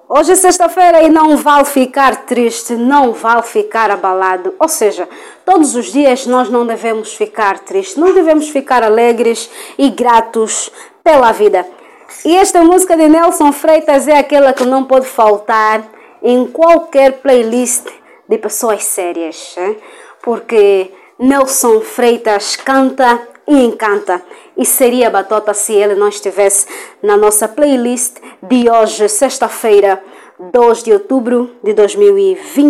Hoje é sexta-feira e não vale ficar triste, não vale ficar abalado. Ou seja, todos os dias nós não devemos ficar tristes, não devemos ficar alegres e gratos pela vida. E esta música de Nelson Freitas é aquela que não pode faltar em qualquer playlist de pessoas sérias, porque Nelson Freitas canta e encanta. E seria batota se ele não estivesse na nossa playlist de hoje, sexta-feira, 2 de outubro de 2020.